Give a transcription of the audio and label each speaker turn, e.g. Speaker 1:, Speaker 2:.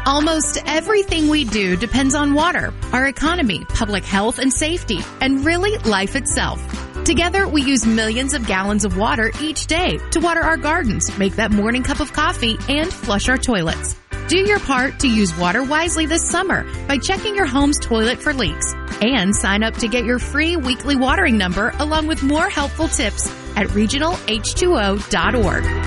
Speaker 1: Almost everything we do depends on water, our economy, public health and safety, and really life itself. Together, we use millions of gallons of water each day to water our gardens, make that morning cup of coffee, and flush our toilets. Do your part to use water wisely this summer by checking your home's toilet for leaks. And sign up to get your free weekly watering number along with more helpful tips at regionalh2o.org.